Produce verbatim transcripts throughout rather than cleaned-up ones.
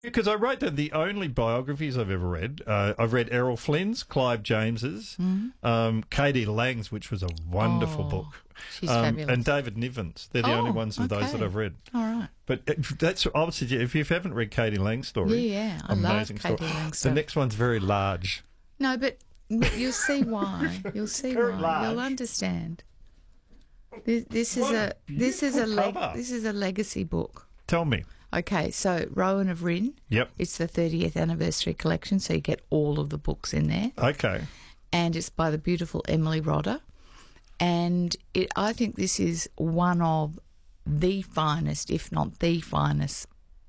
Because I wrote that the only biographies I've ever read, uh, I've read Errol Flynn's, Clive James's, Mm-hmm. um, Katie Lang's, which was a wonderful Oh, book, she's um, fabulous. and David Niven's. They're the Oh, only ones of those okay. that I've read. All right. But if that's I would suggest if you haven't read Katie Lang's story, Yeah, yeah, I love amazing Katie story. Lang's The stuff. next one's very large. No, but, but you'll see why. You'll see Very why. large. You'll understand. This, this is What a a this is a beautiful leg, cover. this is a legacy book. Tell me. Okay, so Rowan of Rin. Yep. It's the thirtieth anniversary collection, so you get all of the books in there. Okay. And it's by the beautiful Emily Rodder. And it, I think this is one of the finest, if not the finest,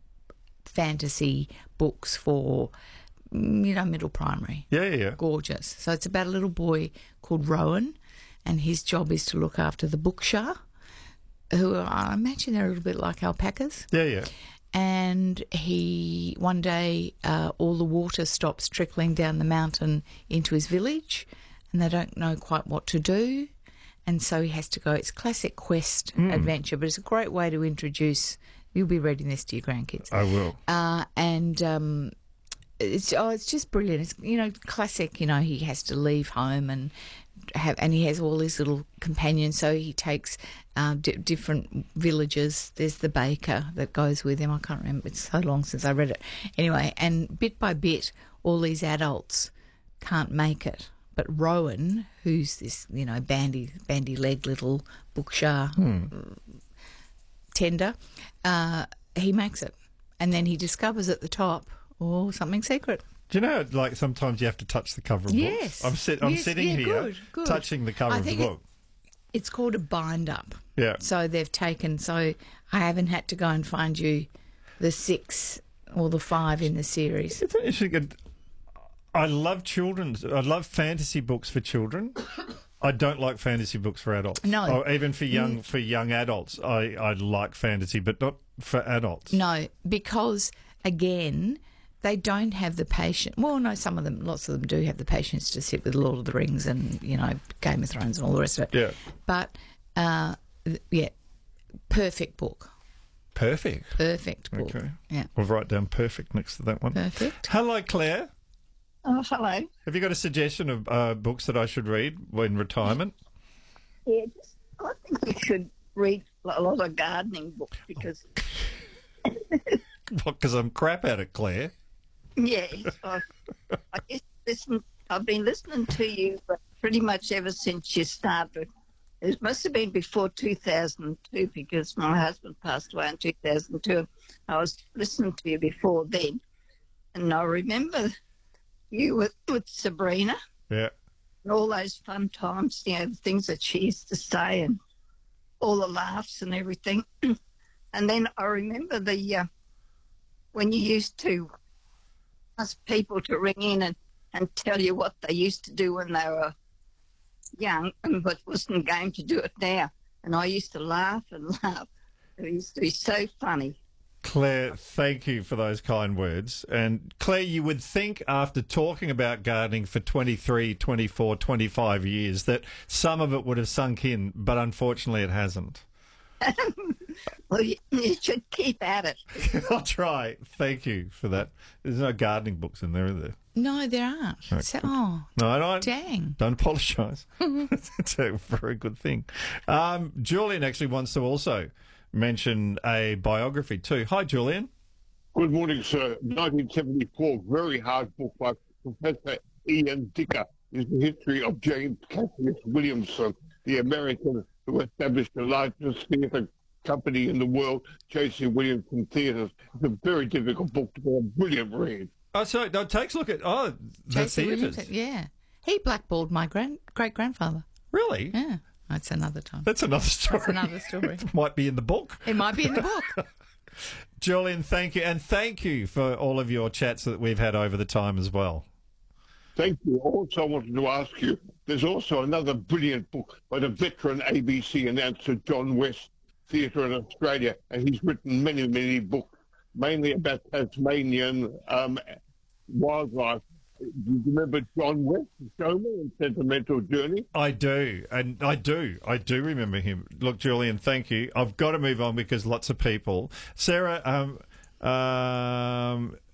fantasy books for, mm, you know, middle primary. Yeah, yeah, yeah. Gorgeous. So it's about a little boy called Rowan, and his job is to look after the Bookshire, who are, I imagine they're a little bit like alpacas. Yeah, yeah. And he, one day, uh, all the water stops trickling down the mountain into his village, and they don't know quite what to do. And so he has to go. It's classic quest adventure, but it's a great way to introduce. You'll be reading this to your grandkids. I will. Uh, and um, it's oh, it's just brilliant. It's, you know, classic. You know, he has to leave home and have, and he has all his little companions. So he takes uh, d- different villages. There's the baker that goes with him. I can't remember. It's so long since I read it. Anyway, and bit by bit, all these adults can't make it. But Rowan, who's this, you know, bandy, bandy-legged little Bookshire tender, uh, he makes it. And then he discovers at the top, oh, something secret. Do you know, like, sometimes you have to touch the cover of Yes. books? I'm, sit- I'm Yes, sitting yeah, here good, good. touching the cover I of the think it- book. It's called a bind-up. Yeah. So they've taken, so I haven't had to go and find you the six or the five in the series. It's interesting. I love children's. I love fantasy books for children. I don't like fantasy books for adults. No. Or even for young for young adults. I, I like fantasy, but not for adults. No, because, again, they don't have the patience. Well, no, some of them, lots of them do have the patience to sit with Lord of the Rings and, you know, Game of Thrones and all the rest of it. Yeah. But, uh, th- yeah, perfect book. Perfect. Perfect book. Okay. Yeah. We'll write down perfect next to that one. Perfect. Hello, Claire. Oh, hello. Have you got a suggestion of uh, books that I should read in retirement? Yeah, just, I think you should read a lot of gardening books because, Because I'm crap at it, Claire. yeah, I, I just listen. I've been listening to you pretty much ever since you started. It must have been before two thousand two because my husband passed away in two thousand two. I was listening to you before then, and I remember you with, with Sabrina Yeah. and all those fun times, you know, the things that she used to say and all the laughs and everything. And then I remember the uh, when you used to ask people to ring in and, and tell you what they used to do when they were young and but wasn't going to do it now. And I used to laugh and laugh. It used to be so funny. Claire, thank you for those kind words. And Claire, you would think after talking about gardening for twenty-three, twenty-four, twenty-five years that some of it would have sunk in, but unfortunately it hasn't. Well, you, you should keep at it. I'll try. Thank you for that. There's no gardening books in there, is there? No, there aren't. Okay. So, oh, No, no. dang. Don't apologise. It's a very good thing. Um, Julian actually wants to also mention a biography too. Hi, Julian. Good morning, sir. nineteen seventy-four, very hard book by Professor Ian Dicker is the history of James Cassius Williamson, the American who established the largest theatre company in the world, J C Williamson Theatres. It's a very difficult book to be a brilliant read. Oh, so no, takes a look at oh the J C theatres. Williamson, yeah. He blackballed my grand great grandfather. Really? Yeah. That's another time. That's another story. That's another story. Might be in the book. It might be in the book. Julian, thank you, and thank you for all of your chats that we've had over the time as well. Thank you. Also, I wanted to ask you, there's also another brilliant book by the veteran A B C announcer John West, Theatre in Australia, and he's written many, many books, mainly about Tasmanian um, wildlife. Do you remember John West, the showman in Sentimental Journey? I do, and I do, I do remember him. Look, Julian, thank you. I've got to move on because lots of people. Sarah, um, Um,